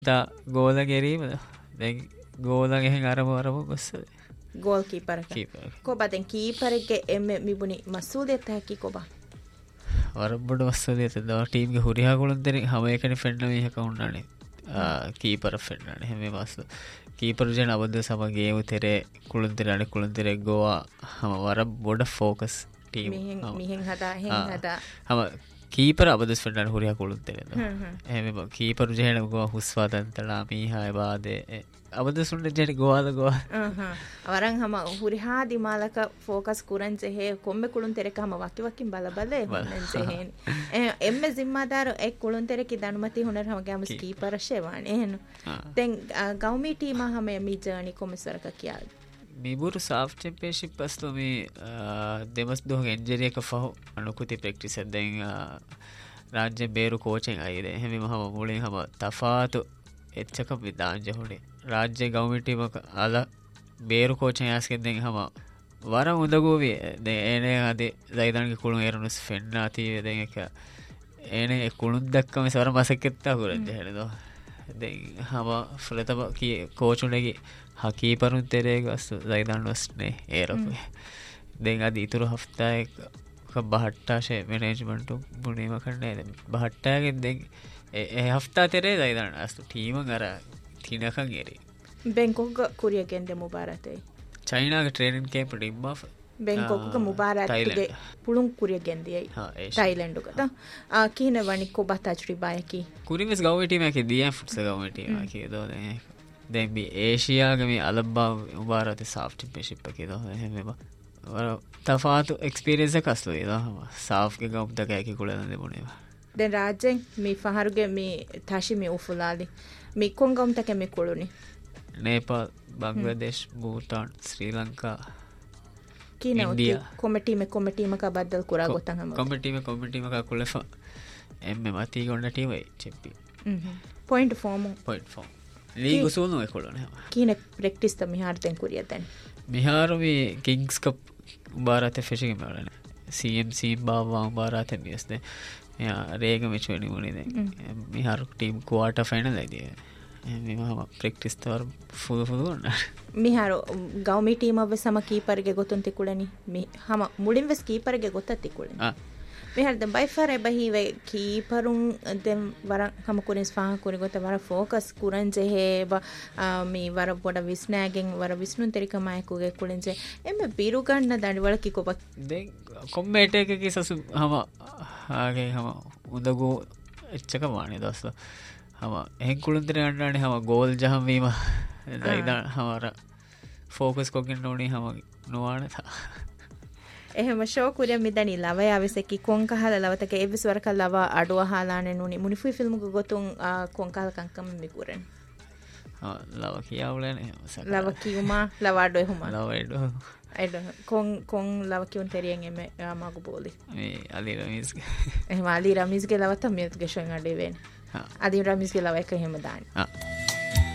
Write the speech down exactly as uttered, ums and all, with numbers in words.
තා ගෝල ගැරීම දැන් ගෝලන් එහෙන් අරම අරම ගොස්සද ගෝල් කීපර් එක කොබ දැන් කීපර් එක එමෙ මිබුනි මස්සූලියත් හැකි කොබ වරබඩ මස්සූලියත් දා ටීම් ගේ හුරියා ගොලන් දෙන හැම එකනේ ෆෙන්න මේ එක උන්නානේ කීපර් ෆෙන්නනේ හැම මස්ස කීපර් ජන අවද සම ගේම තෙරේ කුළුන් තෙරේ කුළුන් තෙරේ ගෝවා හැම වර බොඩ ෆෝකස් ටීම් මිහෙන් හදා හෙන් හදා හැම කීපර අබදස් ෆෙන්නන හුරියා කුළුන් තෙරේ එහෙම කීපර් ජන ගෝවා හුස්වාදන්තලා මීහාය බාදේ අවදසුන්න ජෙට ගෝවාද ගෝවා අවරන් හම හුරිහා දිමාලක ෆෝකස් කුරන්ච හේ කොම්බ කුළුන් තෙරක හම වකි වකින් බල බල එහෙන් එම්මෙ ಜಿම්මාදාර එක් කුළුන් තෙරකි දනුමති හුනර හම ගෑම ස්කීපර් ෂේවාන එහෙන දැන් ගෞමි ටීම හම මි ජර්නි කොමසරක කියාද මිබුරු සාෆ් චැම්පියන්ෂිප් පස්තු මේ දෙමස් දුහ එන්ජරි එක ෆහු අනුකුති ප්‍රැක්ටිස් දැන් රාජ්‍ය බේරු කෝචෙන් අයිද එහෙම මහම මුලින් හම තෆාතු එච්චක විදාංජ හුනේ ರಾಜ್ಯ ಗೌರ್ಮೆಂಟ್ ಅಲ್ಲ ಬೇರು ಕೋಚಿಂಗ್ ಯಾಸ್ಕೆಂದೆ ಹಮ ವರ ಉದಗೋವಿ ಏನೇ ಅದೇ ದೈದಾಣಿಗೆ ಕುಳು ಏರನು ಫೆನ್ನ ಅತಿ ದೇಕ ಏನೇ ಕುಳುದಕ್ಕಮ ಸವರ ಮಸಕ್ಕೆತ್ತ ಹುರಂಜೆ ಹೇಳಿದು ದೆ ಹಮ ಫಲತಬ ಕಿ ಕೋಚುಂಡೆಗಿ ಹಕೀಪರುನ್ ತೆರೆಗ ಅಸ್ತು ದೈದಾಣಸ್ನೆ ಏರಕು ದೆಂಗ ಅದಿ ಇತುರು ಹಫ್ತಾ ಕ ಬಹಟ್ಟಾಶೆ ಮ್ಯಾನೇಜ್ಮೆಂಟ್ ಬುಣಿಮ ಕಣ್ಣೆ ಬಹಟ್ಟಾಗೆ ದೆಂಗ ಎ ಹಫ್ತಾ ತೆರೆ ದೈದಾಣ ಅಸ್ತು ಟೀಮ್ ಗರ තිනකන් එරි බැංකොක්ග කුරියගෙන්ද මුබාරතේ චයිනාග ට්‍රේනින් කේම්ප් ඩිම්බා බැංකොක්ග මුබාරත්ගේ පුළුන් කුරියගෙන්දියයි ටයිලන්ඩුගත කීන වනි කොබ තජ්රිබායකි කුරිමස් ගවටීමක දියන් ෆුට්ස ගවටීමකි දෝද දැම්බි ඒෂයාගම අලබ්බා උබාරත සාෆ්ටි පෙශිප්පකි දෝ හෙම තෆාතු එක්ස්පිරියන්ස කස්ලු දහම සාෆ්ග ගෞම්තකයකි කුලන දෙබුණේවා දැන් රාජ්‍යෙන් මේ ෆහරුගේ මේ තාෂි මේ උෆුලාලි මේ කොංගම් තක මේ කොළුනි නේපාල් බංග්ලාදේශ් භූතාන් ශ්‍රී ලංකා ඉන්දියා කොමිටි මේ කොමිටි මක බද්දල් කුරා ගොතන් හැම කොමිටි මේ කොමිටි මක කුලෙෆ එම්මෙ මතී ගොන්න ටීමයි චෙප්පි point form point form league සෝනෝ කොළුනේ කීන practice ත මිහාර දෙන් කුරිය දැන් මිහාර මේ කිංග්ස් කප් උබාරත ෆිෂින් මරනේ සීඑම්සී බාවා උබාරත මියස්නේ या रेग में छोड़ी मुनी दे मिहार टीम क्वार्टर फाइनल आई दी मैं वहां प्रैक्टिस तो और फुल फुल करना मिहार गांव टीम अब सम कीपर गे गोतन तिकुळनी मी हम मुडिम वेस कीपर गे गोत तिकुळनी हां मिहार द बाय फार बही वे कीपरुं देम वर हम कुरिस फा कुरि गोत वर फोकस कुरन जे हे मी वर पोड विस्नाගෙන් वर විස්නුන් තරිකමයි කුගේ කුලින්ජේ එමෙ බීරු ගන්න දඩි වල කිකොබ දෙ කොම්මේට එක කිසසු හම ආගේ හම උදගු එච්චක වානේ දස්ල හම එහෙන් කුළුන් තර ගන්නනේ හම ගෝල් ජහම් වීම දයිදා හමර ෆෝකස් කොකින් නෝනේ හම නොවාන තා එහෙම ෂෝ කුරිය මිදනි ලවය අවසකි කොංකහල ලවතක එවිස් වරක ලව අඩුව හාලානේ නුනි මුනිෆුයි ෆිල්ම් ගොතුන් කොංකහල කංකම් මිකුරෙන් ආ ලව කියාවලනේ ලව කියුමා ලව අඩුව එහුමා ලව අඩුව අයිඩ කොන් කොන් ලව කියුන් තෙරියෙන් එමෙ මාගු බෝලි මේ අලි රමීස් එහෙම අලි රමීස්ගේ ලව තමයි ගෙෂන් අඩේ වෙන්නේ ආ අලි රමීස්ගේ ලව එක එහෙම දාන්නේ ආ